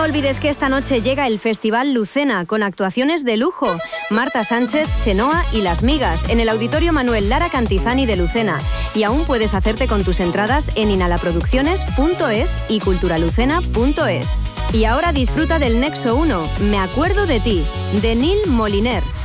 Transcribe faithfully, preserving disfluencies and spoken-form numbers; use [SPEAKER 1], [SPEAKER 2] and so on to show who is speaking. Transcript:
[SPEAKER 1] olvides que esta noche llega el Festival Lucena con actuaciones de lujo. Marta Sánchez, Chenoa y Las Migas en el Auditorio Manuel Lara Cantizani de Lucena. Y aún puedes hacerte con tus entradas en inhalaproducciones punto es y culturalucena punto es. Y ahora disfruta del Nexo uno, Me acuerdo de ti, de Neil Moliner.